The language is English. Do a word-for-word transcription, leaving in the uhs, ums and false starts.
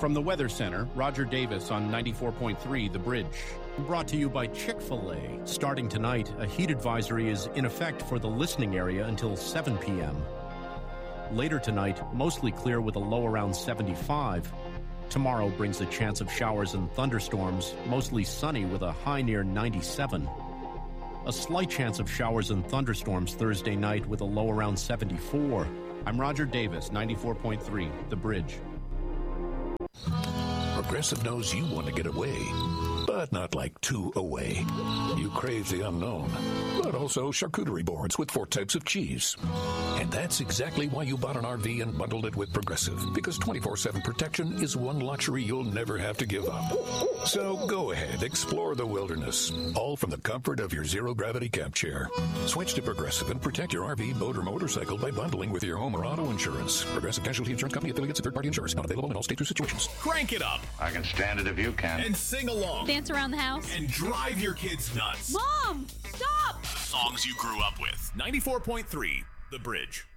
From the Weather Center, Roger Davis on ninety-four point three The Bridge. Brought to you by Chick-fil-A. Starting tonight, a heat advisory is in effect for the listening area until seven p.m. Later tonight, mostly clear with a low around seventy-five. Tomorrow brings a chance of showers and thunderstorms, mostly sunny with a high near ninety-seven. A slight chance of showers and thunderstorms Thursday night with a low around seventy-four. I'm Roger Davis, ninety-four point three The Bridge. Progressive knows you want to get away, but not like too away. You crave the unknown, but also charcuterie boards with four types of cheese. And that's exactly why you bought an R V and bundled it with Progressive, because twenty-four seven protection is one luxury you'll never have to give up. So go ahead, explore the wilderness, all from the comfort of your zero-gravity camp chair. Switch to Progressive and protect your R V, boat, or motorcycle by bundling with your home or auto insurance. Progressive Casualty Insurance Company, affiliates, and third-party insurers. Not available in all states or situations. Crank it up. I can stand it if you can. And sing along. Dance around the house. And drive your kids nuts. Mom, stop! Songs you grew up with. ninety-four point three The Bridge.